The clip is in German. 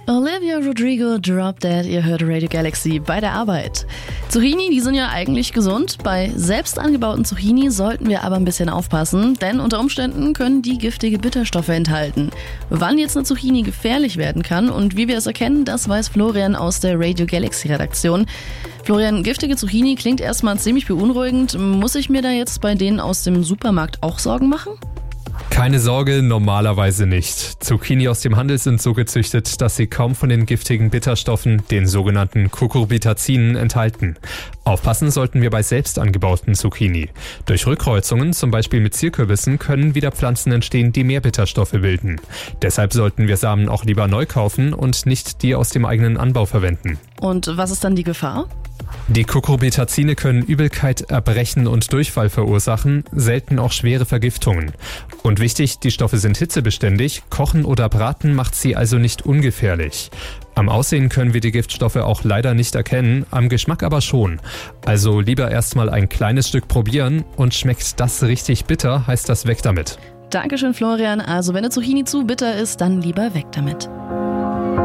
Olivia Rodrigo, Drop Dead, ihr hört Radio Galaxy bei der Arbeit. Zucchini, die sind ja eigentlich gesund. Bei selbst angebauten Zucchini sollten wir aber ein bisschen aufpassen, denn unter Umständen können die giftige Bitterstoffe enthalten. Wann jetzt eine Zucchini gefährlich werden kann und wie wir es erkennen, das weiß Florian aus der Radio Galaxy Redaktion. Florian, giftige Zucchini klingt erstmal ziemlich beunruhigend. Muss ich mir da jetzt bei denen aus dem Supermarkt auch Sorgen machen? Keine Sorge, normalerweise nicht. Zucchini aus dem Handel sind so gezüchtet, dass sie kaum von den giftigen Bitterstoffen, den sogenannten Cucurbitacinen, enthalten. Aufpassen sollten wir bei selbst angebauten Zucchini. Durch Rückkreuzungen, zum Beispiel mit Zierkürbissen, können wieder Pflanzen entstehen, die mehr Bitterstoffe bilden. Deshalb sollten wir Samen auch lieber neu kaufen und nicht die aus dem eigenen Anbau verwenden. Und was ist dann die Gefahr? Die Cucurbitacine können Übelkeit, Erbrechen und Durchfall verursachen, selten auch schwere Vergiftungen. Und wichtig, die Stoffe sind hitzebeständig, kochen oder braten macht sie also nicht ungefährlich. Am Aussehen können wir die Giftstoffe auch leider nicht erkennen, am Geschmack aber schon. Also lieber erstmal ein kleines Stück probieren und schmeckt das richtig bitter, heißt das weg damit. Dankeschön, Florian. Also wenn eine Zucchini zu bitter ist, dann lieber weg damit.